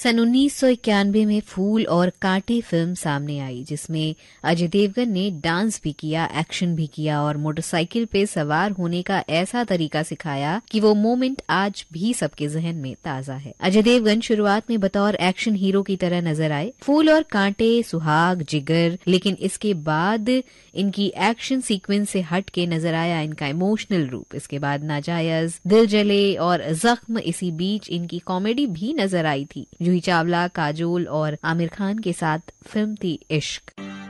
सन 1991 में फूल और कांटे फिल्म सामने आई, जिसमें अजय देवगन ने डांस भी किया, एक्शन भी किया और मोटरसाइकिल पे सवार होने का ऐसा तरीका सिखाया कि वो मोमेंट आज भी सबके जहन में ताजा है। अजय देवगन शुरुआत में बतौर एक्शन हीरो की तरह नजर आए, फूल और कांटे, सुहाग, जिगर, लेकिन इसके बाद इनकी एक्शन सीक्वेंस से हट के नजर आया इनका इमोशनल रूप। इसके बाद नाजायज, दिल जले और जख्म, इसी बीच इनकी कॉमेडी भी नजर आई थी। जूही चावला, काजोल और आमिर खान के साथ फिल्म थी इश्क।